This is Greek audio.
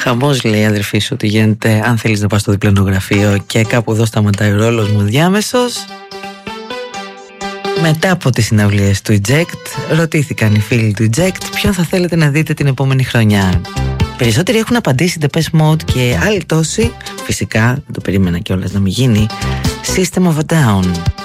Χαμός, λέει η αδερφή σου, ότι γίνεται αν θέλεις να πας στο διπλανό γραφείο. Και κάπου εδώ σταματάει ο ρόλος μου διάμεσος. Μετά από τις συναυλίες του Eject, ρωτήθηκαν οι φίλοι του Eject ποιον θα θέλετε να δείτε την επόμενη χρονιά. Περισσότεροι έχουν απαντήσει Depeche Mode και άλλοι τόσοι, φυσικά δεν το περίμενα κιόλας να μην γίνει, System of a Down.